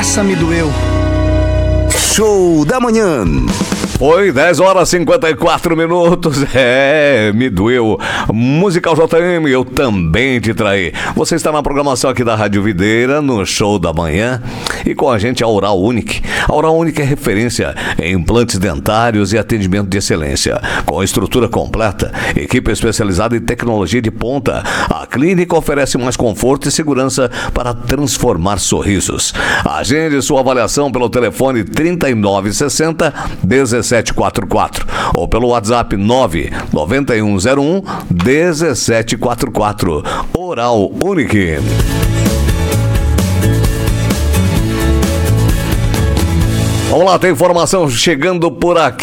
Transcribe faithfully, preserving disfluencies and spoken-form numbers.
Essa me doeu. Show da manhã. Foi dez horas e cinquenta e quatro minutos. É, me doeu. Musical J M, eu também te traí. Você está na programação aqui da Rádio Videira, no Show da Manhã. E com a gente a Oral Unique. A Oral Unique é referência em implantes dentários e atendimento de excelência. Com estrutura completa, equipe especializada em tecnologia de ponta, a clínica oferece mais conforto e segurança para transformar sorrisos. Agende sua avaliação pelo telefone trinta e nove sessenta, dezessete quarenta e quatro ou pelo WhatsApp nove nove um zero um, dezessete quarenta e quatro. Oral Unique. Vamos lá, tem informação chegando por aqui.